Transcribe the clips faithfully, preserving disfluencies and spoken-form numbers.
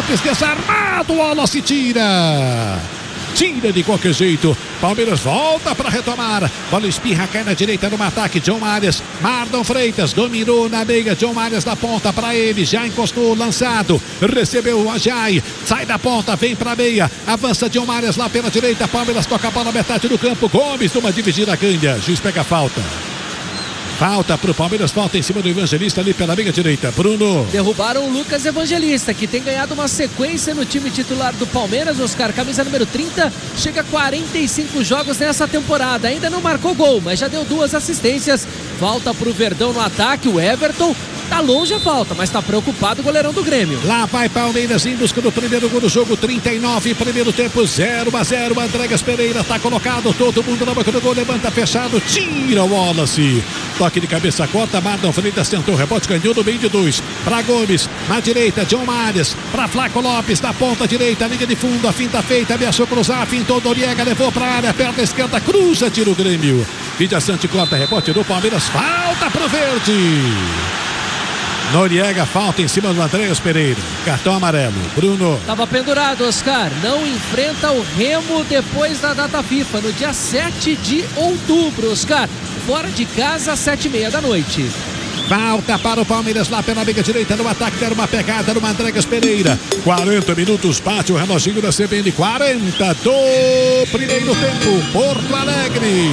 Lopes, desarmado, Wallace tira. Tira de qualquer jeito. Palmeiras volta para retomar. Bola espirra, cai na direita no ataque. John Arias, Marlon Freitas dominou na meia. John Arias da ponta para ele. Já encostou, lançado. Recebeu o Ajay. Sai da ponta, vem para a meia. Avança John Arias lá pela direita. Palmeiras toca a bola na metade do campo. Gomes numa dividida ganha. Juiz pega a falta. Falta para o Palmeiras, falta em cima do Evangelista ali pela meia direita. Bruno. Derrubaram o Lucas Evangelista, que tem ganhado uma sequência no time titular do Palmeiras. Oscar, camisa número trinta, chega a quarenta e cinco jogos nessa temporada. Ainda não marcou gol, mas já deu duas assistências. Falta para o Verdão no ataque, o Everton. Tá longe a falta, mas tá preocupado o goleirão do Grêmio. Lá vai Palmeiras em busca do primeiro gol do jogo, trinta e nove, primeiro tempo, zero a zero. Andregas Pereira tá colocado, todo mundo na boca do gol, levanta fechado, tira o Wallace. Toque de cabeça corta, Marlon Freitas tentou, rebote, ganhou no meio de dois. Pra Gomes, na direita, John Arias, pra Flaco Lopes, na ponta direita, linha de fundo, a finta feita, ameaçou cruzar, fintou Noriega, levou pra área, perna esquerda, cruza, tira o Grêmio. Vidia Sante corta, rebote do Palmeiras, falta pro Verde. Noriega, falta em cima do Andreas Pereira. Cartão amarelo. Bruno. Tava pendurado, Oscar. Não enfrenta o Remo depois da data FIFA, no dia sete de outubro, Oscar. Fora de casa, sete e meia da noite. Falta para o Palmeiras lá pela meia direita no ataque. Deram uma pegada no Andregas Pereira. quarenta minutos, bate o reloginho da C B N. quarenta do primeiro tempo. Porto Alegre.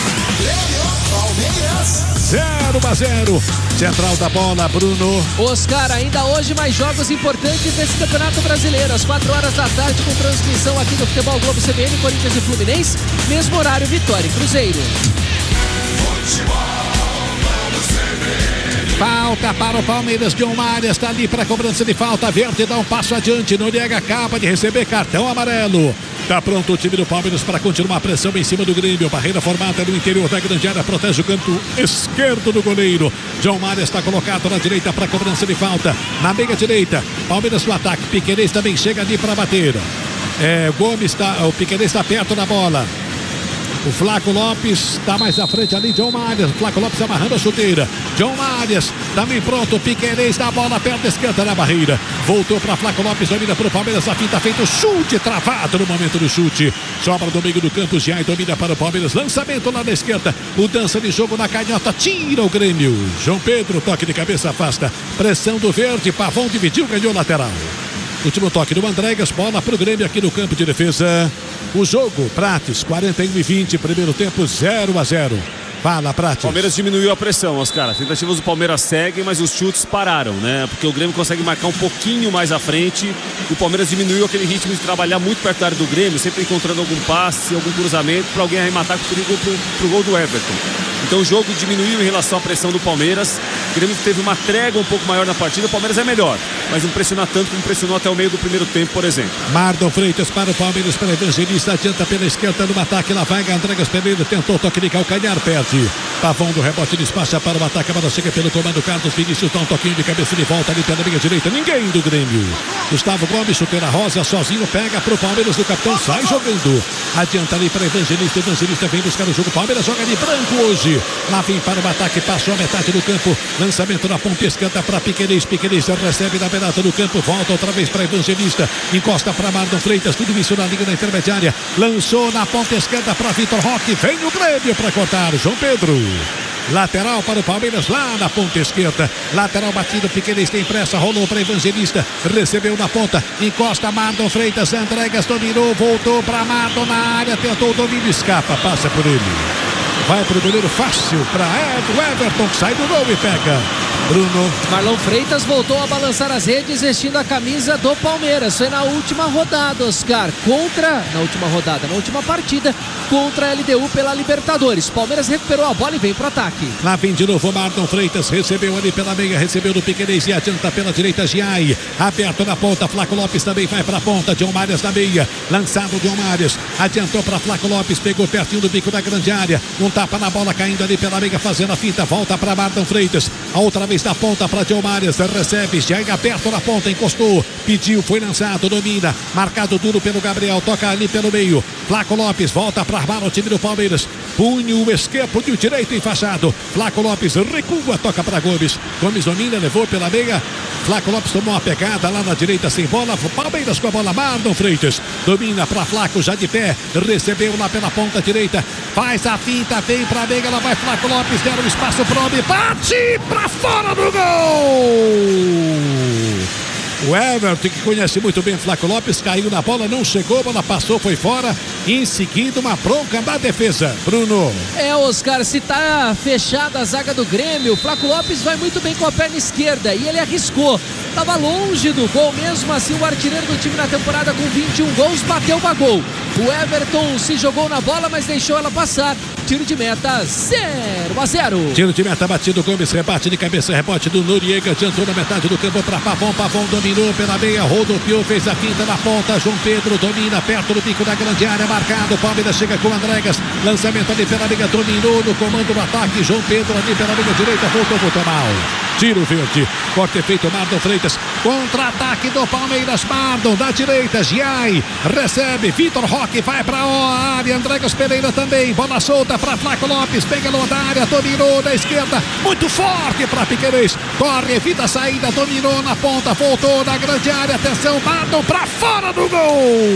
zero a zero. Central da bola, Bruno. Oscar, ainda hoje mais jogos importantes desse Campeonato Brasileiro. Às quatro horas da tarde, com transmissão aqui do Futebol Globo C B N, Corinthians e Fluminense. Mesmo horário, Vitória e Cruzeiro. Falta para o Palmeiras. John Arias está ali para a cobrança de falta. Verde dá um passo adiante. Noriega acaba de receber cartão amarelo. Está pronto o time do Palmeiras para continuar a pressão em cima do Grêmio. Barreira formada no interior da grande área. Protege o canto esquerdo do goleiro. John Arias está colocado na direita para a cobrança de falta. Na meia direita. Palmeiras no ataque. Piquerez também chega ali para bater. É, Gomes está. O Piquerez está perto da bola. O Flaco Lopes está mais à frente ali, John Arias. Flaco Lopes amarrando a chuteira. John Arias também pronto. Piquerez da bola perto esquerda na barreira. Voltou para Flaco Lopes, domina para o Palmeiras. A finta feita, o chute travado no momento do chute. Sobra do meio do campo, Giai domina para o Palmeiras. Lançamento lá na esquerda. Mudança de jogo na canhota, tira o Grêmio. João Pedro, toque de cabeça, afasta. Pressão do Verde, Pavão dividiu, ganhou lateral. Último toque do Andregas, bola para o Grêmio aqui no campo de defesa. O jogo, Prates, quarenta e um e vinte, primeiro tempo, zero a zero. Fala, Prates. O Palmeiras diminuiu a pressão, Oscar. As tentativas do Palmeiras seguem, mas os chutes pararam, né? Porque o Grêmio consegue marcar um pouquinho mais à frente. O Palmeiras diminuiu aquele ritmo de trabalhar muito perto da área do Grêmio, sempre encontrando algum passe, algum cruzamento para alguém arrematar com perigo pro, pro gol do Everton. Então o jogo diminuiu em relação à pressão do Palmeiras. O Grêmio teve uma trégua um pouco maior na partida. O Palmeiras é melhor, mas não pressiona tanto como pressionou até o meio do primeiro tempo, por exemplo. Marlon Freitas para o Palmeiras, para Evangelista, adianta pela esquerda no ataque, lá vai Andregas Pereira, tentou toque de calcanhar, perde. Pavão do rebote, despacha para o ataque, a bola chega pelo comando, Carlos Vinícius dá um toquinho de cabeça de volta ali pela minha direita, ninguém do Grêmio. Gustavo Gomes, chuteira rosa, sozinho, pega para o Palmeiras, o capitão sai jogando. Adianta ali para Evangelista, Evangelista vem buscar o jogo, Palmeiras joga de branco hoje. Lá vem para o ataque, passou a metade do campo, lançamento na ponta esquerda para Piquerez, Piquerez recebe na beirada do campo, volta outra vez para Evangelista, encosta para Marlon Freitas, tudo isso na linha da intermediária, lançou na ponta esquerda para Vitor Roque, vem o Grêmio para cortar, João Pedro. Lateral para o Palmeiras lá na ponta esquerda. Lateral batido, Piquerez tem pressa, rolou para Evangelista, recebeu na ponta, encosta Marlon Freitas, Andregas dominou, voltou para Marlon na área, tentou o domínio, escapa, passa por ele. Vai para o goleiro fácil, para Everton, que sai do gol e pega. Bruno. Marlon Freitas voltou a balançar as redes vestindo a camisa do Palmeiras. Foi na última rodada, Oscar, contra, na última rodada, na última partida, contra a L D U pela Libertadores. Palmeiras recuperou a bola e veio para o ataque. Lá vem de novo Marlon Freitas, recebeu ali pela meia, recebeu do Piquerez e adianta pela direita, Giai. Aberto na ponta, Flaco Lopes também vai para a ponta, John Arias na meia. Lançado John Arias, adiantou para Flaco Lopes, pegou pertinho do bico da grande área. Um tapa na bola, caindo ali pela meia, fazendo a finta, volta para Marlon Freitas, a outra vez da ponta para Diomares, recebe, chega aperto na ponta, encostou, pediu, foi lançado, domina, marcado duro pelo Gabriel, toca ali pelo meio, Flaco Lopes volta para armar o time do Palmeiras, punho esquerdo, punho direito enfaixado, Flaco Lopes recua, toca para Gomes, Gomes domina, levou pela meia, Flaco Lopes tomou uma pegada lá na direita sem bola, Palmeiras com a bola, Marlon Freitas, domina para Flaco, já de pé, recebeu lá pela ponta direita, faz a finta, vem pra meia, ela vai Flaco Lopes, deram espaço pro homem, bate pra fora do gol! O Everton, que conhece muito bem Flaco Lopes, caiu na bola, não chegou, a bola passou, foi fora. Em seguida, uma bronca da defesa. Bruno. É, Oscar, se tá fechada a zaga do Grêmio, o Flaco Lopes vai muito bem com a perna esquerda e ele arriscou. Tava longe do gol, mesmo assim o artilheiro do time na temporada com vinte e um gols bateu pra gol. O Everton se jogou na bola, mas deixou ela passar. Tiro de meta, zero a zero. Tiro de meta batido, Gomes rebate de cabeça, rebote do Noriega, adiantou na metade do campo para Pavão, Pavão dominou pela meia, rodopiou, fez a finta na ponta, João Pedro domina perto do pico da grande área, marcado, Palmeiras chega com Andregas, lançamento ali pela meia, dominou no comando do ataque, João Pedro ali pela meia direita, voltou, voltou mal. Tiro verde, corte feito, Marlon Freitas, contra-ataque do Palmeiras, Marlon da direita, Giai, recebe, Vitor Roque vai para a área, Andregas Pereira também, bola solta para Flaco Lopes, pega da área, dominou da esquerda, muito forte para Piquerez, corre, evita a saída, dominou na ponta, voltou na grande área, atenção, Marlon para fora do gol!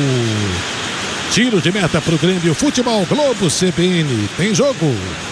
Tiro de meta para o Grêmio, Futebol Globo C B N, tem jogo.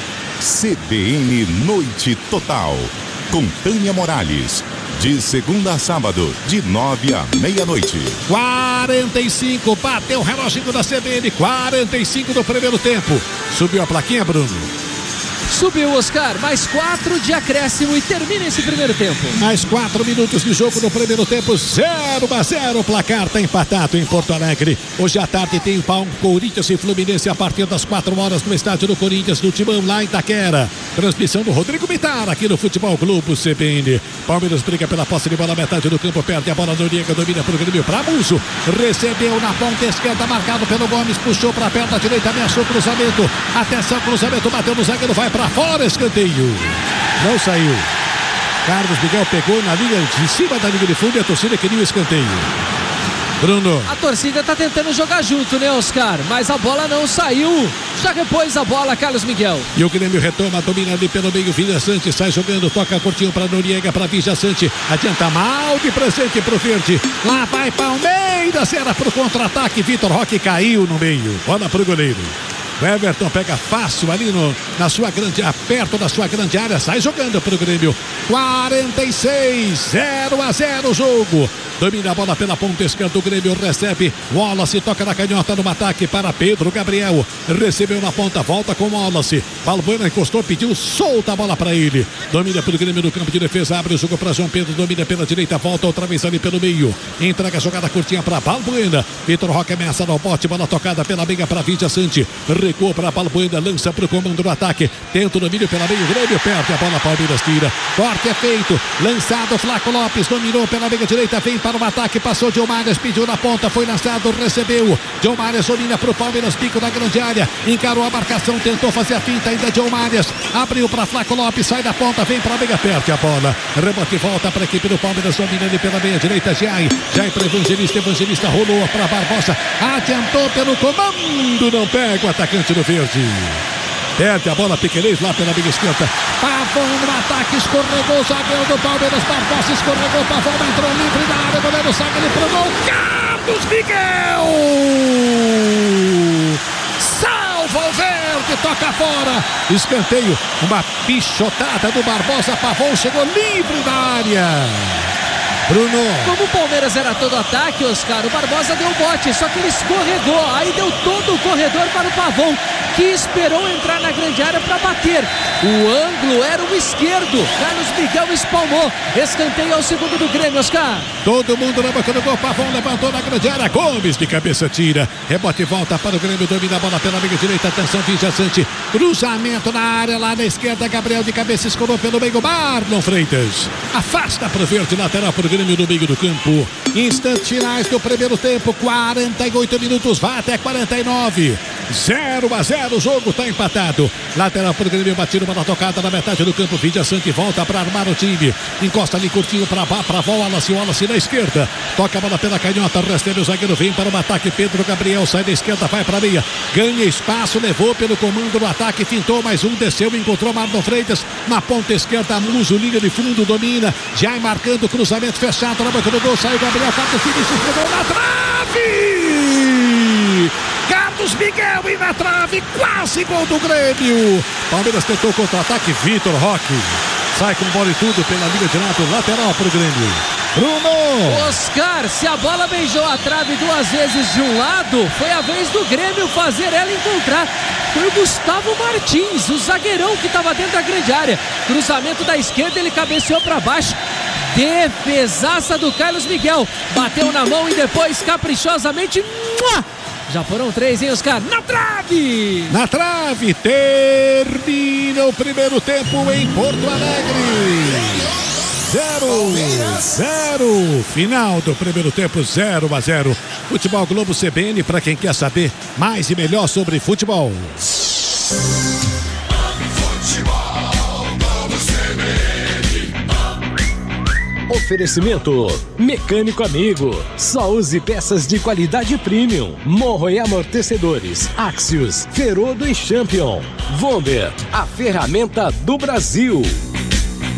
C B N Noite Total, com Tânia Morales. De segunda a sábado, de nove à meia-noite. quarenta e cinco, bateu o relógio da C B N, quarenta e cinco do primeiro tempo. Subiu a plaquinha, Bruno? Subiu, Oscar, mais quatro de acréscimo e termina esse primeiro tempo. Mais quatro minutos de jogo no primeiro tempo, zero a zero, o placar está empatado em Porto Alegre. Hoje à tarde tem pau Corinthians e Fluminense a partir das quatro horas no estádio do Corinthians, no Timão, lá em Itaquera. Transmissão do Rodrigo Bitar aqui no Futebol Globo C B N. Palmeiras briga pela posse de bola, metade do campo, perde a bola, Noriega domina para o Grêmio, para Musso, recebeu na ponta esquerda, marcado pelo Gomes, puxou para a perna direita, ameaçou cruzamento, atenção, cruzamento, bateu no zagueiro, vai para fora, escanteio, não saiu. Carlos Miguel pegou na linha de cima da linha de fundo e a torcida queria o escanteio. Bruno. A torcida tá tentando jogar junto, né, Oscar? Mas a bola não saiu. Já repôs a bola, Carlos Miguel. E o Grêmio retoma, domina ali pelo meio, Vila Sante sai jogando, toca curtinho para Noriega, para Vija Sante, adianta mal de presente pro Verde. Lá vai Palmeiras, era pro contra-ataque, Vitor Roque caiu no meio. Bola pro goleiro. O Everton pega fácil ali no, na sua grande, perto da sua grande área, sai jogando para o Grêmio. quarenta e seis, zero a zero o jogo. Domina a bola pela ponta esquerda, o Grêmio recebe. Wallace toca na canhota no ataque para Pedro Gabriel. Recebeu na ponta, volta com Wallace. Balbuena encostou, pediu, solta a bola para ele. Domina pelo Grêmio no campo de defesa, abre o jogo para João Pedro, domina pela direita, volta outra vez ali pelo meio. Entrega a jogada curtinha para Balbuena. Vitor Roque ameaça no bote, bola tocada pela meia para Vija Sante. Recuou para Balbuena, lança para o comando do ataque. Tenta o domínio pela meia, o Grêmio perde a bola, Palmeiras tira. Corte é feito, lançado Flaco Lopes, dominou pela meia direita, vem para o ataque, passou Diomares, pediu na ponta, foi lançado, recebeu. Diomares domina para o Palmeiras, pico da grande área, encarou a marcação, tentou fazer a finta, ainda Diomares, abriu para Flaco Lopes, sai da ponta, vem para a meia, perde a bola. Rebote volta para a equipe do Palmeiras, domina ali pela meia direita, Jai, Jai para Evangelista, Evangelista rolou para Barbosa, adiantou pelo comando, não pega o atacante do Verde. Perde a bola, Piquerez lá pela meia esquerda. Pavão no ataque, escorregou o zagueiro do Palmeiras. Barbosa escorregou, Pavão entrou livre na área. O goleiro saca ele pro gol. Carlos Miguel! Salva o Verde, toca fora. Escanteio, uma pichotada do Barbosa. Pavão chegou livre na área. Bruno. Como o Palmeiras era todo ataque, Oscar, o Barbosa deu bote, só que ele escorregou. Aí deu todo o corredor para o Pavão, que esperou entrar na grande área para bater. O ângulo era o esquerdo. Carlos Miguel espalmou. Escanteio ao segundo do Grêmio, Oscar. Todo mundo na boca do gol. Pavão levantou na grande área. Gomes de cabeça tira. Rebote e volta para o Grêmio. Domina a bola pela meia direita. Atenção, Vija Sante. Cruzamento na área lá na esquerda. Gabriel de cabeça escorou pelo meio. Marlon Freitas. Afasta para o Verde. Lateral para o Grêmio no meio do campo. Instantes finais do primeiro tempo. quarenta e oito minutos. Vai até quarenta e nove. zero a zero, o jogo está empatado. Lateral para o Grêmio, batido para a tocada na metade do campo. Vidia Sante volta para armar o time. Encosta ali curtinho para para Wallace, Wallace na esquerda. Toca a bola pela canhota, recebe o zagueiro, vem para o ataque. Pedro Gabriel sai da esquerda, vai para a meia. Ganha espaço, levou pelo comando no ataque, fintou mais um, desceu, encontrou Marlon Freitas na ponta esquerda. Muso, linha de fundo, domina. Já marcando, cruzamento fechado na boca do gol. Saiu Gabriel, Carlos Vinícius, pegou na trave! Carlos Miguel e na trave, quase gol do Grêmio. Palmeiras tentou contra-ataque, Vitor Roque sai com bola e tudo pela linha de lado, lateral para o Grêmio. Bruno! Oscar, se a bola beijou a trave duas vezes de um lado, foi a vez do Grêmio fazer ela encontrar. Foi o Gustavo Martins, o zagueirão que estava dentro da grande área. Cruzamento da esquerda, ele cabeceou para baixo. Defesaça do Carlos Miguel. Bateu na mão e depois caprichosamente... Mua! Já foram três, hein, Oscar? Na trave! Na trave, termina o primeiro tempo em Porto Alegre. Zero, zero. Final do primeiro tempo, zero a zero. Futebol Globo C B N, para quem quer saber mais e melhor sobre futebol. Oferecimento Mecânico Amigo. Só use peças de qualidade premium. Morro e amortecedores. Axios, Ferodo e Champion. Vonder, a ferramenta do Brasil.